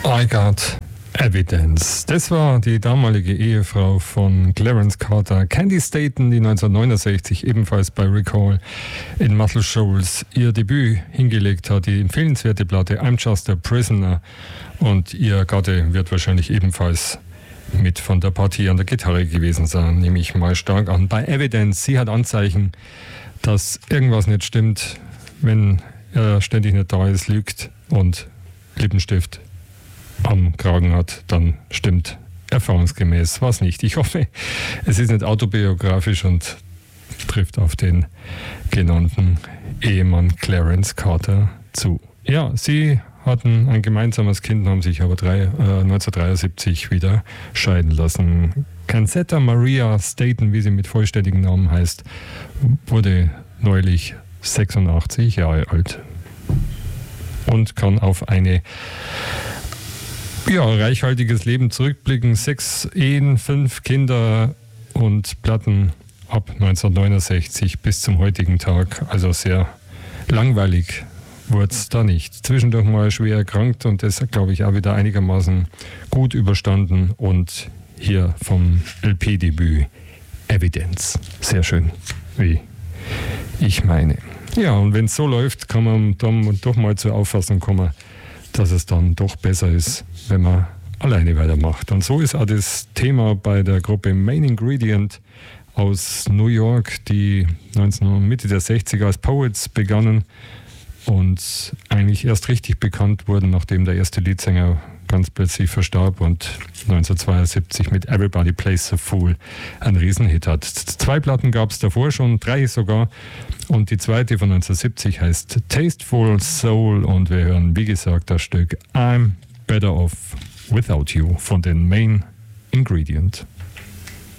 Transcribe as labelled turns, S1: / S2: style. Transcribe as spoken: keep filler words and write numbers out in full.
S1: I Got Evidence. Das war die damalige Ehefrau von Clarence Carter, Candy Staton, die neunzehnhundertneunundsechzig ebenfalls bei Recall in Muscle Shoals ihr Debüt hingelegt hat, die empfehlenswerte Platte I'm Just a Prisoner, und ihr Gatte wird wahrscheinlich ebenfalls mit von der Partie an der Gitarre gewesen sein, nehme ich mal stark an. Bei Evidence, sie hat Anzeichen, dass irgendwas nicht stimmt, wenn er ständig nicht da ist, lügt und Lippenstift am Kragen hat, dann stimmt erfahrungsgemäß was nicht. Ich hoffe, es ist nicht autobiografisch und trifft auf den genannten Ehemann Clarence Carter zu. Ja, sie hatten ein gemeinsames Kind, haben sich aber drei, äh, neunzehnhundertdreiundsiebzig wieder scheiden lassen. Concetta Maria Staton, wie sie mit vollständigen Namen heißt, wurde neulich sechsundachtzig Jahre alt und kann auf eine ja, reichhaltiges Leben zurückblicken. Sechs Ehen, fünf Kinder und Platten ab neunzehnhundertneunundsechzig bis zum heutigen Tag. Also sehr langweilig wurde es da nicht. Zwischendurch mal schwer erkrankt und das, glaube ich, auch wieder einigermaßen gut überstanden. Und hier vom L P-Debüt Evidence. Sehr schön, wie ich meine. Ja, und wenn es so läuft, kann man dann doch mal zur Auffassung kommen, dass es dann doch besser ist, wenn man alleine weitermacht. Und so ist auch das Thema bei der Gruppe Main Ingredient aus New York, die neunzehn, Mitte der sechziger als Poets begannen und eigentlich erst richtig bekannt wurden, nachdem der erste Leadsänger ganz plötzlich verstarb und neunzehnhundertzweiundsiebzig mit Everybody Plays the Fool einen Riesenhit hat. Zwei Platten gab es davor schon, drei sogar, und die zweite von neunzehnhundertsiebzig heißt Tasteful Soul und wir hören, wie gesagt, das Stück I'm Better Off Without You von den Main Ingredient.